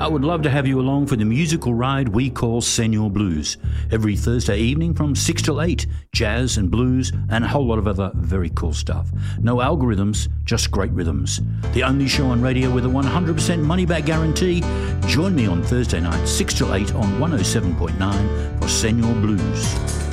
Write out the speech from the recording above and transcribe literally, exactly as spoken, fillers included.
I would love to have you along for the musical ride we call Senor Blues. Every Thursday evening from six till eight, jazz and blues and a whole lot of other very cool stuff. No algorithms, just great rhythms. The only show on radio with a one hundred percent money-back guarantee. Join me on Thursday night, six till eight on one oh seven point nine for Senor Blues.